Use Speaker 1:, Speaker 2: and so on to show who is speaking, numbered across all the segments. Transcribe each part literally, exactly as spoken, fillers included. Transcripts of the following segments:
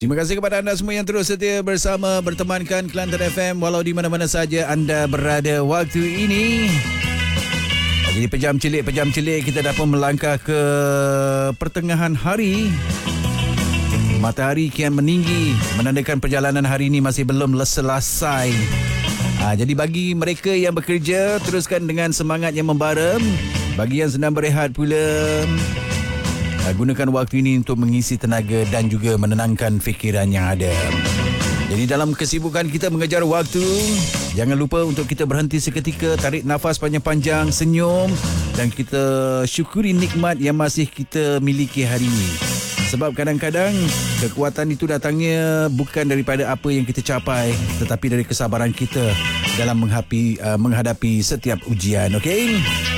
Speaker 1: Terima kasih kepada anda semua yang terus setia bersama bertemankan Kelantan F M walau di mana-mana saja anda berada waktu ini. Jadi pejam celik, pejam celik kita dapat melangkah ke pertengahan hari. Matahari kian meninggi menandakan perjalanan hari ini masih belum selesai. Ha, jadi bagi mereka yang bekerja, teruskan dengan semangat yang membara. Bagi yang sedang berehat pula, gunakan waktu ini untuk mengisi tenaga dan juga menenangkan fikiran yang ada. Jadi dalam kesibukan kita mengejar waktu, jangan lupa untuk kita berhenti seketika, tarik nafas panjang-panjang, senyum dan kita syukuri nikmat yang masih kita miliki hari ini. Sebab kadang-kadang kekuatan itu datangnya bukan daripada apa yang kita capai, tetapi dari kesabaran kita dalam menghadapi, uh, menghadapi setiap ujian. Okey?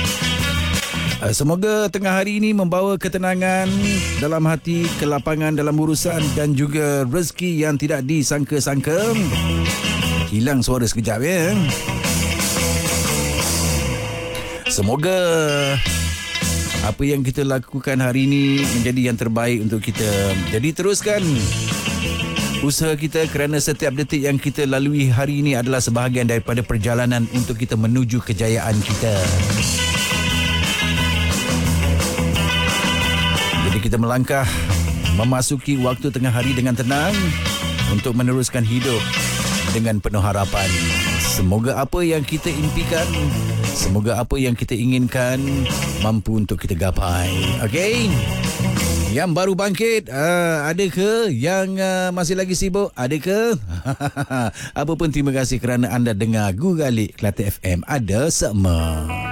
Speaker 1: Semoga tengah hari ini membawa ketenangan dalam hati, kelapangan dalam urusan dan juga rezeki yang tidak disangka-sangka. Hilang suara sekejap ya. Semoga apa yang kita lakukan hari ini menjadi yang terbaik untuk kita. Jadi teruskan usaha kita kerana setiap detik yang kita lalui hari ini adalah sebahagian daripada perjalanan untuk kita menuju kejayaan kita. Jadi kita melangkah memasuki waktu tengah hari dengan tenang untuk meneruskan hidup dengan penuh harapan. Semoga apa yang kita impikan, semoga apa yang kita inginkan mampu untuk kita gapai. Okey? Yang baru bangkit, uh, ada ke? Yang uh, masih lagi sibuk, ada ke? Apapun, terima kasih kerana anda dengar Gugalik Kelantan F M. Ada semua.